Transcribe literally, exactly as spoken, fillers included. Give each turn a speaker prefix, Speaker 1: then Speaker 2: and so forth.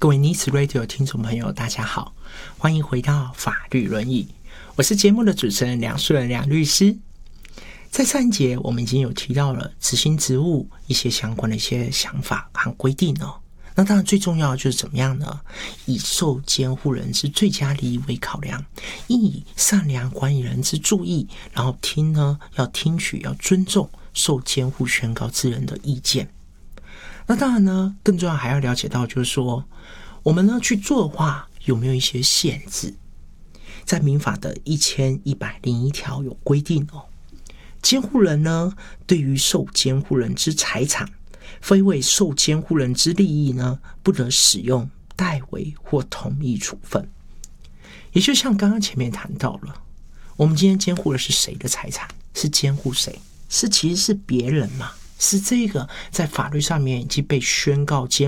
Speaker 1: 各位 Nice Radio 听众朋友大家好，欢迎回到法律轮椅，我是节目的主持人梁树人梁律师。在上一节我们已经有提到了执行职务一些相关的一些想法和规定哦。那当然最重要的就是怎么样呢？以受监护人之最佳利益为考量，以善良管理人之注意，然后听呢要听取要尊重受监护宣告之人的意见。那当然呢，更重要还要了解到就是说，我们呢去做的话有没有一些限制？在民法的一千一百零一条有规定哦，监护人呢对于受监护人之财产，非为受监护人之利益呢，不得使用、代为或同意处分。也就像刚刚前面谈到了，我们今天监护的是谁的财产？是监护谁？是其实是别人嘛？是这个在法律上面已经被宣告监